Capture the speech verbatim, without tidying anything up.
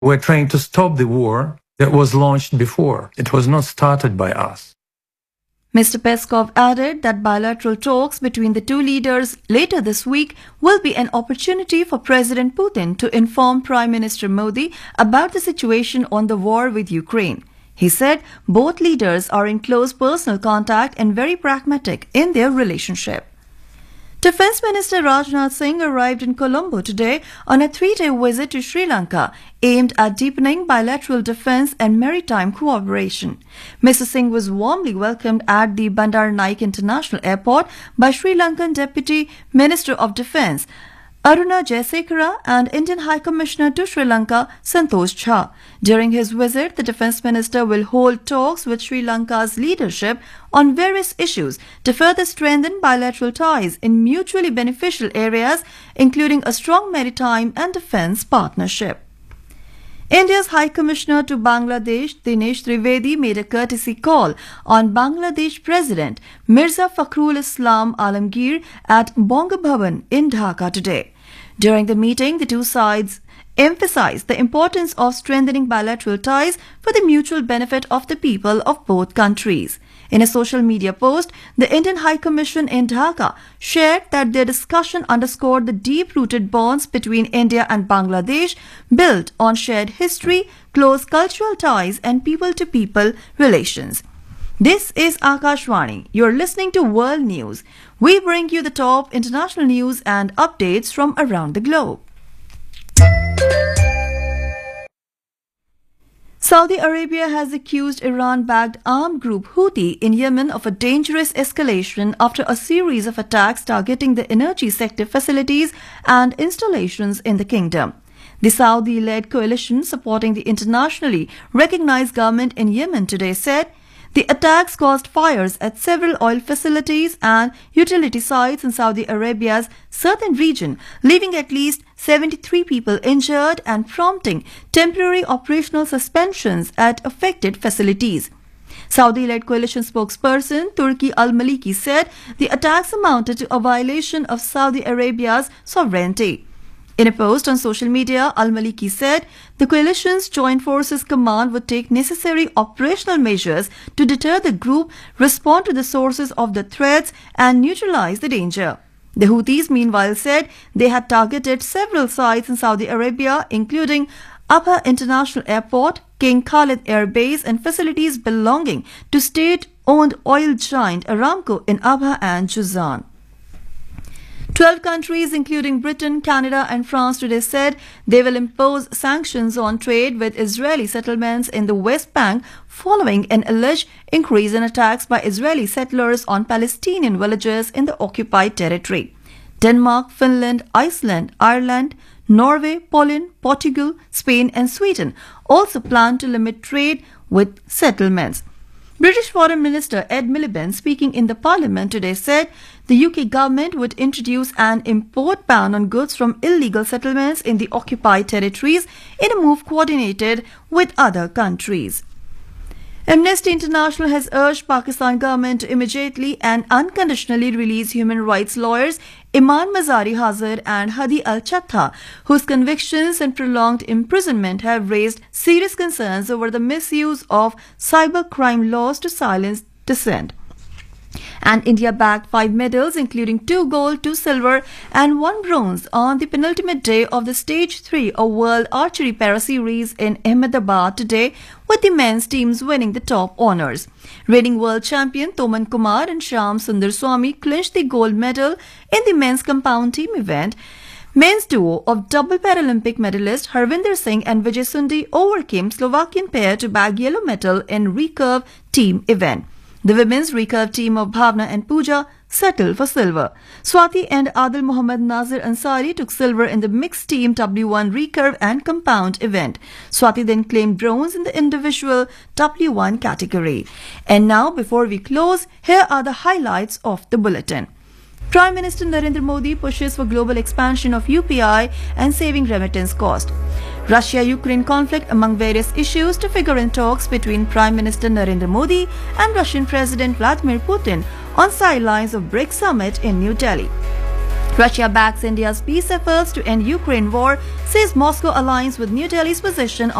We're trying to stop the war that was launched before. It was not started by us. Mister Peskov added that bilateral talks between the two leaders later this week will be an opportunity for President Putin to inform Prime Minister Modi about the situation on the war with Ukraine. He said both leaders are in close personal contact and very pragmatic in their relationship. Defence Minister Rajnath Singh arrived in Colombo today on a three-day visit to Sri Lanka aimed at deepening bilateral defence and maritime cooperation. Mister Singh was warmly welcomed at the Bandaranaike International Airport by Sri Lankan Deputy Minister of Defence Aruna Jayasekara and Indian High Commissioner to Sri Lanka Santosh Jha. During his visit, the Defence Minister will hold talks with Sri Lanka's leadership on various issues to further strengthen bilateral ties in mutually beneficial areas, including a strong maritime and defence partnership. India's High Commissioner to Bangladesh, Dinesh Trivedi, made a courtesy call on Bangladesh President Mirza Fakhrul Islam Alamgir at Bonga Bhavan in Dhaka today. During the meeting, the two sides emphasized the importance of strengthening bilateral ties for the mutual benefit of the people of both countries. In a social media post, the Indian High Commission in Dhaka shared that their discussion underscored the deep-rooted bonds between India and Bangladesh, built on shared history, close cultural ties, and people-to-people relations. This is Akashvani. You're listening to World News. We bring you the top international news and updates from around the globe. Saudi Arabia has accused Iran-backed armed group Houthi in Yemen of a dangerous escalation after a series of attacks targeting the energy sector facilities and installations in the kingdom. The Saudi-led coalition supporting the internationally recognized government in Yemen today said the attacks caused fires at several oil facilities and utility sites in Saudi Arabia's southern region, leaving at least seventy-three people injured and prompting temporary operational suspensions at affected facilities. Saudi-led coalition spokesperson Turki Al-Maliki said the attacks amounted to a violation of Saudi Arabia's sovereignty. In a post on social media, Al-Maliki said the coalition's Joint Forces Command would take necessary operational measures to deter the group, respond to the sources of the threats, and neutralize the danger. The Houthis, meanwhile, said they had targeted several sites in Saudi Arabia, including Abha International Airport, King Khalid Air Base, and facilities belonging to state-owned oil giant Aramco in Abha and Juzan. Twelve countries, including Britain, Canada, and France, today said they will impose sanctions on trade with Israeli settlements in the West Bank following an alleged increase in attacks by Israeli settlers on Palestinian villages in the occupied territory. Denmark, Finland, Iceland, Ireland, Norway, Poland, Portugal, Spain, and Sweden also plan to limit trade with settlements. British Foreign Minister Ed Miliband, speaking in the Parliament today, said the U K government would introduce an import ban on goods from illegal settlements in the occupied territories in a move coordinated with other countries. Amnesty International has urged Pakistan government to immediately and unconditionally release human rights lawyers Iman Mazari Hazar and Hadi Al-Chattha, whose convictions and prolonged imprisonment have raised serious concerns over the misuse of cybercrime laws to silence dissent. And India bagged five medals, including two gold, two silver, and one bronze on the penultimate day of the Stage three of World Archery Para-Series in Ahmedabad today, with the men's teams winning the top honours. Reigning world champion Toman Kumar and Shyam Sundar Swamy clinched the gold medal in the men's compound team event. Men's duo of double Paralympic medalist Harvinder Singh and Vijay Sundi overcame Slovakian pair to bag yellow medal in recurve team event. The women's recurve team of Bhavna and Pooja settled for silver. Swati and Adil Muhammad Nazir Ansari took silver in the mixed team W one recurve and compound event. Swati then claimed bronze in the individual W one category. And now, before we close, here are the highlights of the bulletin. Prime Minister Narendra Modi pushes for global expansion of U P I and saving remittance cost. Russia-Ukraine conflict among various issues to figure in talks between Prime Minister Narendra Modi and Russian President Vladimir Putin on sidelines of BRICS summit in New Delhi. Russia backs India's peace efforts to end Ukraine war, says Moscow aligns with New Delhi's position